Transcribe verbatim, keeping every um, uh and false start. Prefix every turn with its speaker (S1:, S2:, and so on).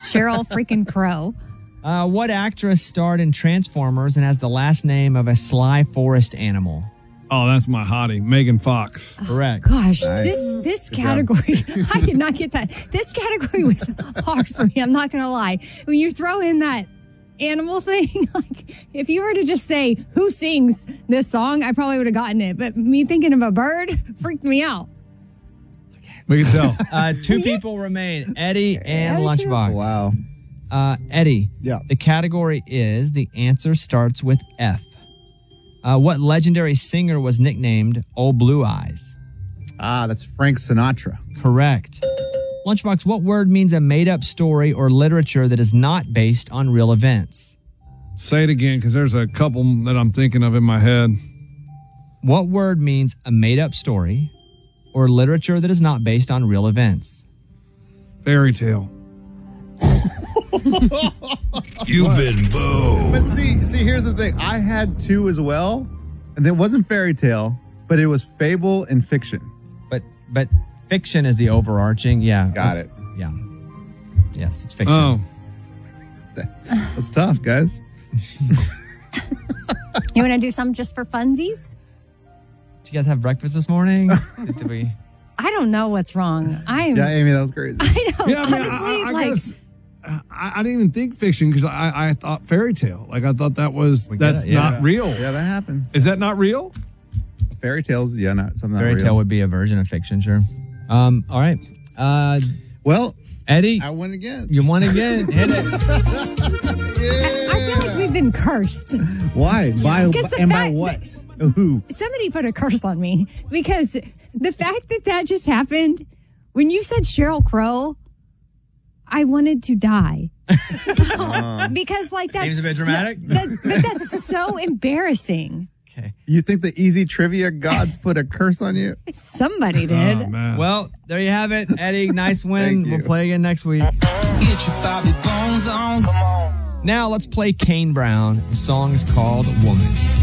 S1: Sheryl freaking Crow.
S2: Uh, what actress starred in Transformers and has the last name of a sly forest animal?
S3: Oh, that's my hottie, Megan Fox.
S2: Correct.
S1: Gosh,
S4: Nice.
S1: this this
S4: Good
S1: category, I did not get that. This category was hard for me. I'm not going to lie. When you throw in that animal thing, like if you were to just say who sings this song, I probably would have gotten it. But me thinking of a bird freaked me out.
S3: We can tell.
S2: Uh, two people remain, Eddie and
S1: Eddie too?
S2: Lunchbox.
S4: Wow.
S2: Uh, Eddie.
S4: Yeah.
S2: The category is the answer starts with F. Uh, what legendary singer was nicknamed Old Blue Eyes?
S4: Ah, that's Frank Sinatra.
S2: Correct. Lunchbox, what word means a made-up story or literature that is not based on real events?
S3: Say it again, because there's a couple that I'm thinking of in my head.
S2: What word means a made-up story or literature that is not based on real events?
S3: Fairy tale.
S5: You've been booed.
S4: But see, see, here's the thing. I had two as well, and it wasn't fairy tale, but it was fable and fiction.
S2: But but fiction is the overarching. Yeah.
S4: Got it.
S2: Yeah. Yes, it's fiction.
S3: Oh,
S4: That's tough, guys.
S1: You want to do something just for funsies?
S2: Did you guys have breakfast this morning? Did we?
S1: I don't know what's wrong. I'm.
S4: Yeah, Amy, that was crazy.
S1: I know.
S3: yeah. I, mean,
S1: honestly,
S3: I, I,
S1: like.
S3: guess, I, I didn't even think fiction because I, I thought fairy tale. Like I thought that was
S2: We get
S3: that's
S2: it, yeah.
S3: not real.
S4: Yeah, that happens.
S3: Is that not real?
S4: Fairy tales, yeah, not something not
S2: Fairy
S4: real.
S2: tale would be a version of fiction, sure. Um. All right. Uh,
S4: Well,
S2: Eddie,
S4: I win again.
S2: you won again. Hit it.
S4: Yeah.
S1: I feel like we've been cursed.
S4: Why? By
S1: Because the
S4: and by
S1: fact
S4: what?
S1: that-
S4: Who?
S1: Somebody put a curse on me because the fact that that just happened when you said Sheryl Crow, I wanted to die. Because like that's
S2: Seems a bit dramatic.
S1: So, that, but that's so embarrassing.
S2: Okay.
S4: You think the easy trivia gods put a curse on you?
S1: Somebody did.
S3: Oh man.
S2: Well, there you have it, Eddie. Nice win.
S4: Thank you.
S2: We'll play again next week.
S5: Get your Bobby Bones on.
S2: Now let's play Kane Brown. The song is called Woman.